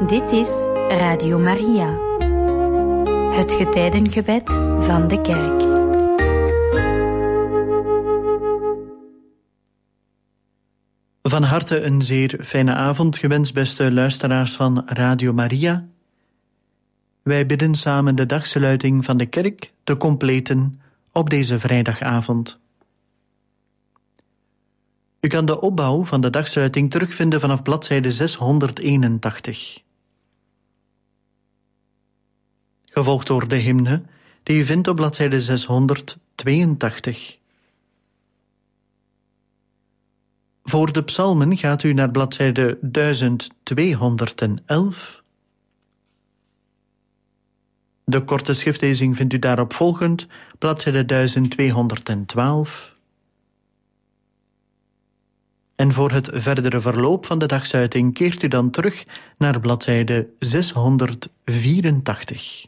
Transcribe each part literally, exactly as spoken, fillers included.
Dit is Radio Maria, het getijdengebed van de Kerk. Van harte een zeer fijne avond gewenst, beste luisteraars van Radio Maria. Wij bidden samen de dagsluiting van de kerk te completen op deze vrijdagavond. U kan de opbouw van de dagsluiting terugvinden vanaf bladzijde zeshonderdeenentachtig. Gevolgd door de hymne die u vindt op bladzijde zeshonderdtweeëntachtig. Voor de psalmen gaat u naar bladzijde duizend tweehonderdelf. De korte schriftlezing vindt u daarop volgend, bladzijde duizend tweehonderdtwaalf. En voor het verdere verloop van de dagsuiting keert u dan terug naar bladzijde zeshonderdvierentachtig.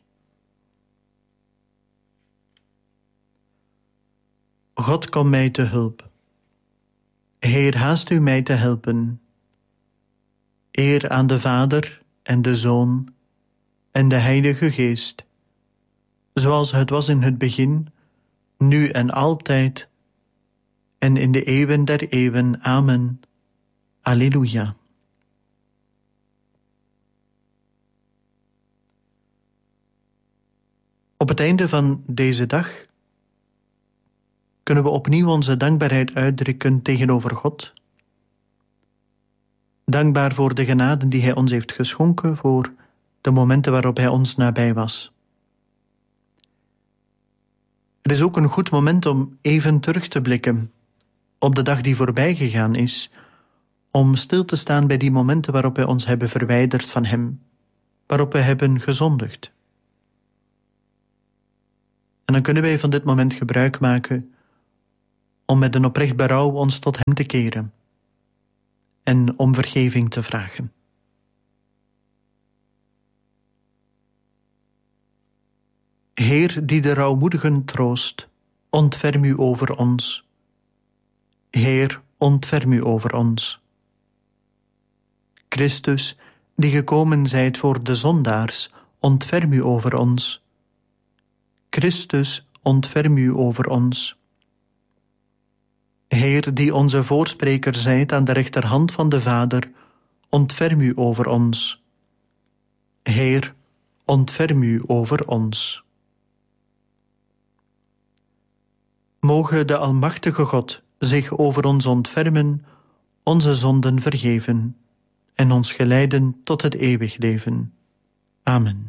God, kom mij te hulp. Heer, haast u mij te helpen. Eer aan de Vader en de Zoon en de Heilige Geest, zoals het was in het begin, nu en altijd, en in de eeuwen der eeuwen. Amen. Alleluia. Op het einde van deze dag kunnen we opnieuw onze dankbaarheid uitdrukken tegenover God. Dankbaar voor de genade die Hij ons heeft geschonken, voor de momenten waarop Hij ons nabij was. Het is ook een goed moment om even terug te blikken op de dag die voorbij gegaan is, om stil te staan bij die momenten waarop wij ons hebben verwijderd van Hem, waarop wij hebben gezondigd. En dan kunnen wij van dit moment gebruik maken om met een oprecht berouw ons tot Hem te keren en om vergeving te vragen. Heer, die de rouwmoedigen troost, ontferm u over ons. Heer, ontferm u over ons. Christus, die gekomen zijt voor de zondaars, ontferm u over ons. Christus, ontferm u over ons. Heer, die onze voorspreker zijt aan de rechterhand van de Vader, ontferm u over ons. Heer, ontferm u over ons. Moge de Almachtige God zich over ons ontfermen, onze zonden vergeven en ons geleiden tot het eeuwig leven. Amen.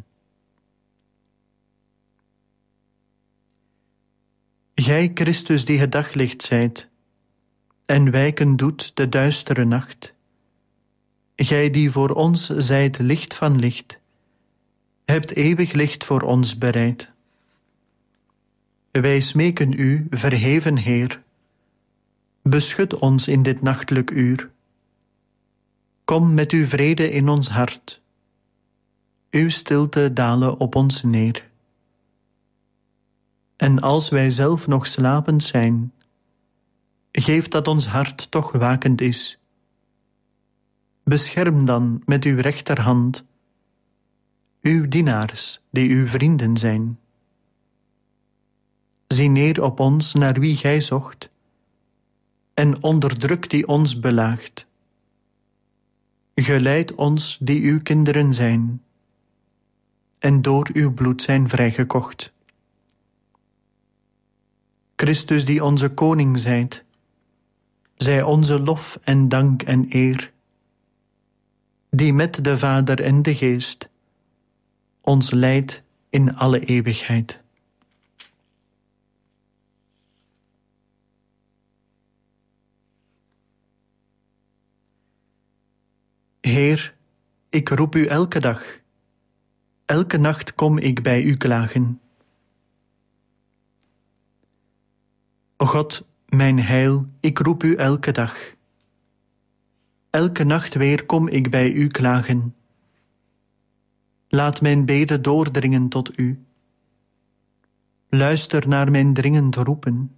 Gij, Christus, die het daglicht zijt en wijken doet de duistere nacht, gij die voor ons zijt licht van licht, hebt eeuwig licht voor ons bereid. Wij smeken u, verheven Heer, beschut ons in dit nachtelijk uur. Kom met uw vrede in ons hart. Uw stilte dalen op ons neer. En als wij zelf nog slapend zijn, geef dat ons hart toch wakend is. Bescherm dan met uw rechterhand uw dienaars die uw vrienden zijn. Zie neer op ons naar wie gij zocht, en onderdruk die ons belaagt. Geleid ons die uw kinderen zijn, en door uw bloed zijn vrijgekocht. Christus, die onze koning zijt, zij onze lof en dank en eer, die met de Vader en de Geest ons leidt in alle eeuwigheid. Heer, ik roep u elke dag. Elke nacht kom ik bij u klagen. O God, mijn heil, ik roep u elke dag. Elke nacht weer kom ik bij u klagen. Laat mijn bede doordringen tot u. Luister naar mijn dringend roepen.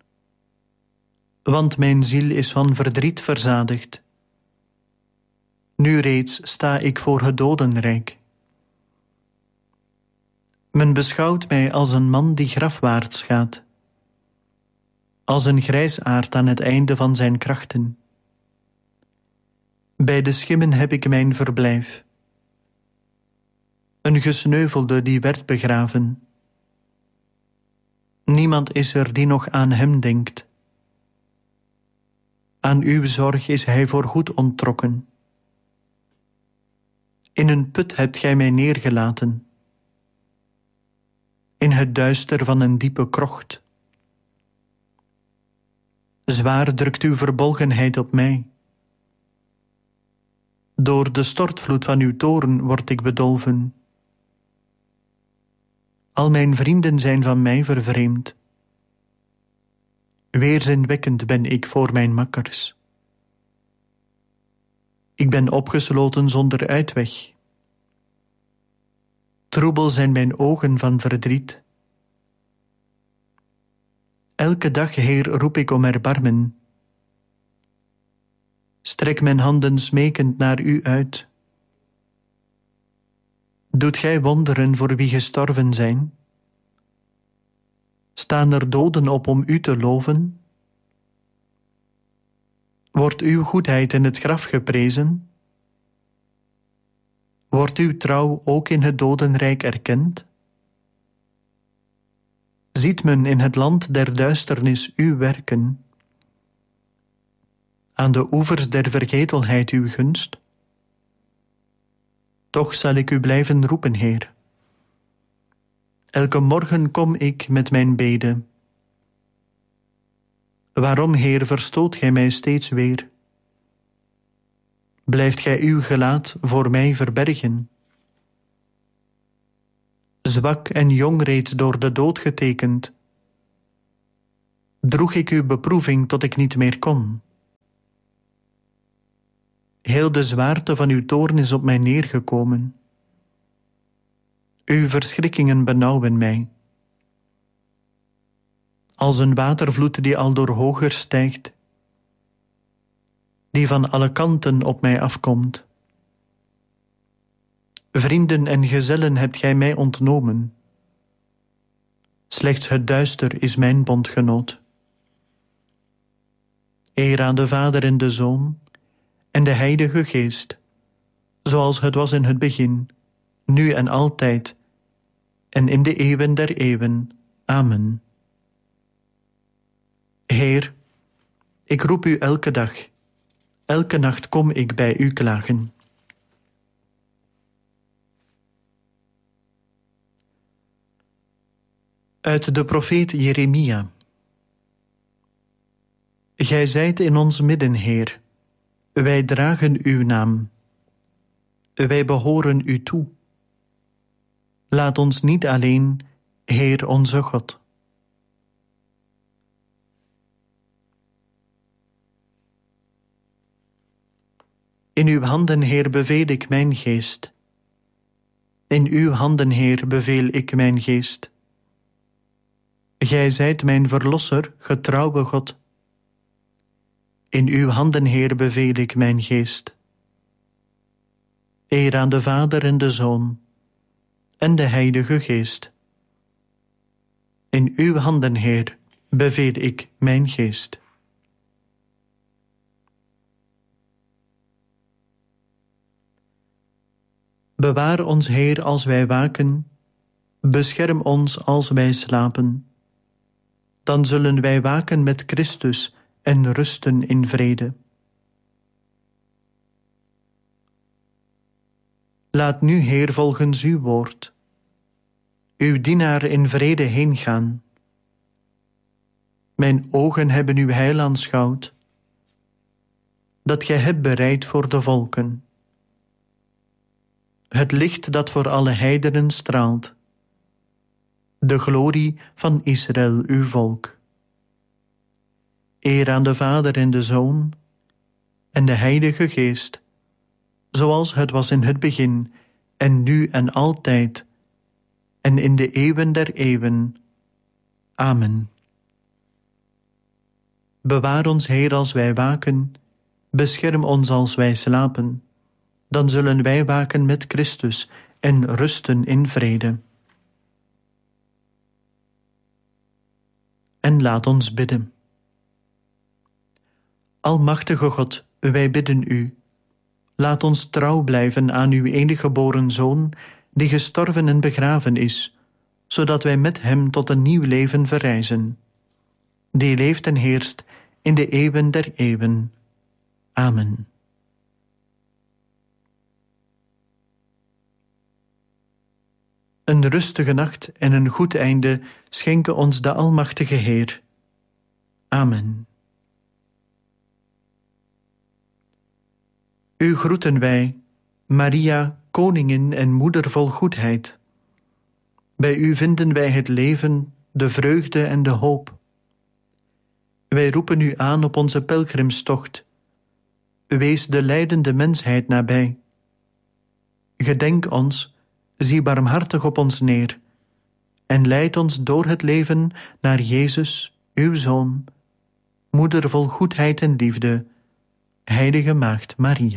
Want mijn ziel is van verdriet verzadigd. Nu reeds sta ik voor het dodenrijk. Men beschouwt mij als een man die grafwaarts gaat, als een grijsaard aan het einde van zijn krachten. Bij de schimmen heb ik mijn verblijf. Een gesneuvelde die werd begraven. Niemand is er die nog aan hem denkt. Aan uw zorg is hij voorgoed onttrokken. In een put hebt gij mij neergelaten, in het duister van een diepe krocht. Zwaar drukt uw verbolgenheid op mij. Door de stortvloed van uw toorn word ik bedolven. Al mijn vrienden zijn van mij vervreemd. Weerzinwekkend ben ik voor mijn makkers. Ik ben opgesloten zonder uitweg. Troebel zijn mijn ogen van verdriet. Elke dag, Heer, roep ik om erbarmen. Strek mijn handen smekend naar u uit. Doet gij wonderen voor wie gestorven zijn? Staan er doden op om u te loven? Wordt uw goedheid in het graf geprezen? Wordt uw trouw ook in het dodenrijk erkend? Ziet men in het land der duisternis uw werken? Aan de oevers der vergetelheid uw gunst? Toch zal ik u blijven roepen, Heer. Elke morgen kom ik met mijn bede. Waarom, Heer, verstoot gij mij steeds weer? Blijft gij uw gelaat voor mij verbergen? Zwak en jong reeds door de dood getekend, droeg ik uw beproeving tot ik niet meer kon. Heel de zwaarte van uw toorn is op mij neergekomen. Uw verschrikkingen benauwen mij. Als een watervloed die al door hoger stijgt, die van alle kanten op mij afkomt. Vrienden en gezellen hebt gij mij ontnomen. Slechts het duister is mijn bondgenoot. Eer aan de Vader en de Zoon en de Heilige Geest, zoals het was in het begin, nu en altijd, en in de eeuwen der eeuwen. Amen. Heer, ik roep u elke dag, elke nacht kom ik bij u klagen. Uit de profeet Jeremia. Gij zijt in ons midden, Heer. Wij dragen uw naam. Wij behoren u toe. Laat ons niet alleen, Heer onze God. In uw handen, Heer, beveel ik mijn geest. In uw handen, Heer, beveel ik mijn geest. Gij zijt mijn verlosser, getrouwe God. In uw handen, Heer, beveel ik mijn geest. Eer aan de Vader en de Zoon en de Heilige Geest. In uw handen, Heer, beveel ik mijn geest. Bewaar ons, Heer, als wij waken, bescherm ons als wij slapen. Dan zullen wij waken met Christus en rusten in vrede. Laat nu, Heer, volgens uw woord, uw dienaar in vrede heengaan. Mijn ogen hebben uw heil aanschouwd, dat gij hebt bereid voor de volken. Het licht dat voor alle heidenen straalt, de glorie van Israël, uw volk. Eer aan de Vader en de Zoon en de Heilige Geest, zoals het was in het begin, en nu en altijd, en in de eeuwen der eeuwen. Amen. Bewaar ons, Heer, als wij waken, bescherm ons als wij slapen. dan zullen wij waken met Christus en rusten in vrede. En laat ons bidden. Almachtige God, wij bidden u. Laat ons trouw blijven aan uw enige geboren Zoon, die gestorven en begraven is, zodat wij met hem tot een nieuw leven verrijzen. Die leeft en heerst in de eeuwen der eeuwen. Amen. Een rustige nacht en een goed einde schenke ons de Almachtige Heer. Amen. U groeten wij, Maria, koningin en moeder vol goedheid. Bij u vinden wij het leven, de vreugde en de hoop. Wij roepen u aan op onze pelgrimstocht. Wees de lijdende mensheid nabij. Gedenk ons, zie barmhartig op ons neer, en leid ons door het leven naar Jezus, uw Zoon, moeder vol goedheid en liefde, heilige Maagd Maria.